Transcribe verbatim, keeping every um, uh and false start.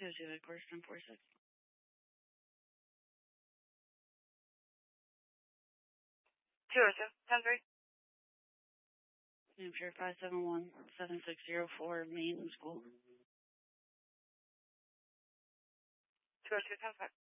Two two headquarters, ten four six. Two oh two, ten three. New Hampshire five seven one seven six zero four, Main School. Two oh two, ten five.